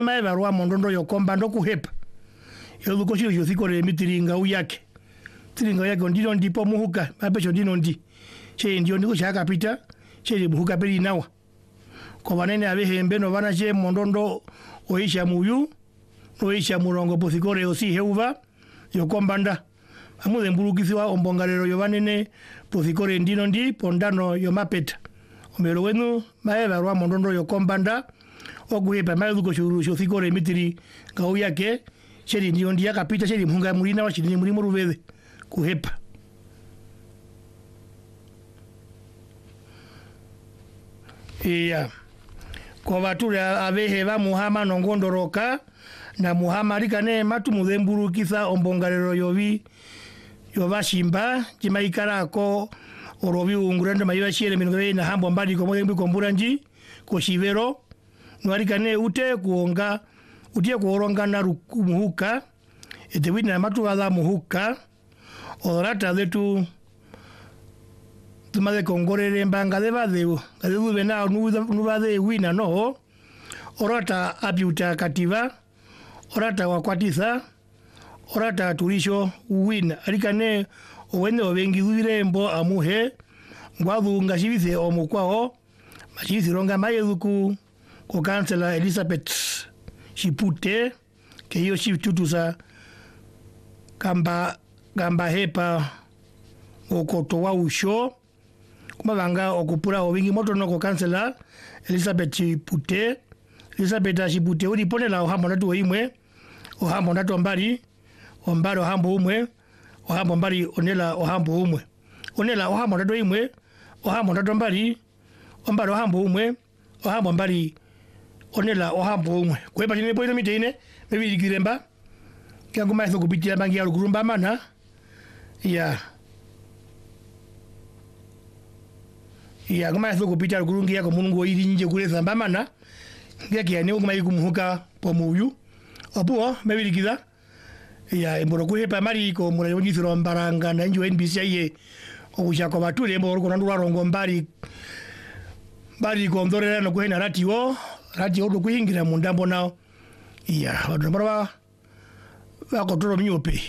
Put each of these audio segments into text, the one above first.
Maevarwa mondondo yokomba ndokuhepa yoduko shiro yothikore mitiringa uyake tiringa yake ndino ndipo muhuka mapecho ndino ndi che ndio ndiko chakapita che muhuka peli nawa ko banene abehembe no bana che mondondo oisha muyu oisha murongo pothikore osi heuva yokombanda amude mbulukisiwa ombongalero yobanene pothikore ndino ndi pondano yomapeta omero wenu maevarwa mondondo yokombanda okuhepa maduko shuru shothikore mitiri ngau yake cheri ndio ndia kapita cheri mhunga mulina wa chini muri muruvede kuhepa kwa batule abehe ba muhama nongondoroka na muhama rikane matu mudemburukisa ombongalero yobi yobashimba kimaikarako orobi ungurendo mayiba chiere mingobe na hambo mbali ko mudembu komburanji ko shivero nwarikane ute kuonga utie kuoronga na muhuka etewina matu ala muhuka orata zetu tumade kongorere mbanga de badeu kadeu bena nubade wina no orata abiuta kativa orata wakwatiza orata turisho wina arikane owene obengi wirembo amuhe ngwadu ngashibise omukwao mashibise ronga mayeduku ko kansela Elizabeth Shipute ke hiyo shitutuza gamba hepa okoto wa usho kumabanga okupura obingi moto no ko kansela Elizabeth Shipute uri ponela ohambo ndatu imwe ohambo ndatu mbali ombaro hambo umwe ohambo mbali onela ohambo umwe onela ohambo ndatu imwe ohambo ndatu mbali ombaro hambo umwe ohambo mbali onela ohambo umwe kwepa chine poino miteine mebili kiremba kyangu maitho kupitia bangi ya kurumba mana ya kuma maitho kupitia kurungi yako mungu ili nje kule zamba mana ngeki ya niyo kuma kumuhuka pomuyu opuo mebili kiza ya mboro kuhepa mari ko mura yonyithiro mbaranga na njo NBC ye okushako batule mboro ko ndura rongo mbari ko ndorera no kuhena ratio odo kuingira mundambo nao odobara bakotoro minyope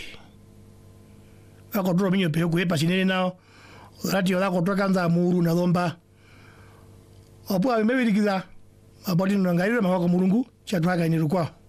kuhepa sinene nao ratio la kotoka nza muru na lomba opo abemebirikiza abodi nangaira mawako murungu chatwaga ni rukwa